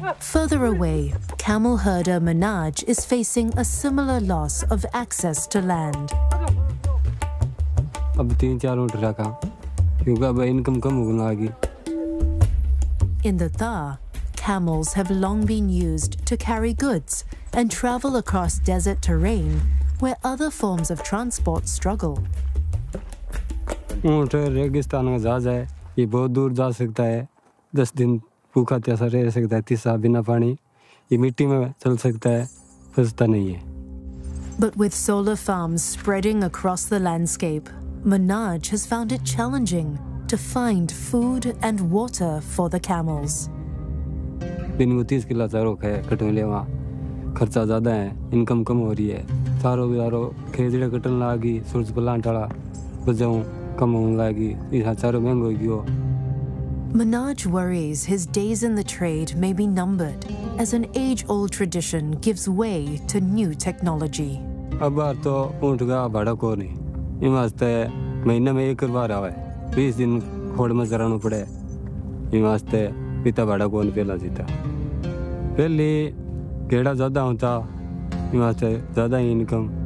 Further away, camel herder Manaj is facing a similar loss of access to land. अब 3-4 ऊँट रखा क्योंकि अब इनकम कम होने लगी. In the Thar, camels have long been used to carry goods and travel across desert terrain where other forms of transport struggle. ऊँट रेगिस्तान का जहाज है, ये बहुत दूर जा सकता है. 10 दिन भूखा प्यासा रह सकता है, तीसा बिना पानी. ये मिट्टी में चल सकता है, फंसता नहीं है. But with solar farms spreading across the landscape, Manaj has found it challenging to find food and water for the camels. दिन को 30 किलो चारों कटने ले वहाँ खर्चा ज़्यादा है, इनकम कम हो रही है. चारों खेजड़े कटन लागी, सूरज प्लांट वाला बजाऊं कम होने लागी, यहाँ चारों महंगे हो गयो. Manaj worries his days in the trade may be numbered as an age-old tradition gives way to new technology. अब बार तो ऊँट का भाड़ा को नहीं, इन वास्ते महीने में 1 बार आवे, 20 दिन खोड़ में चराना पड़े. इन वास्ते पिता भाड़ा को नहीं पहला जीता. पहले गेड़ा ज़्यादा होता, इन वास्ते ज़्यादा इनकम.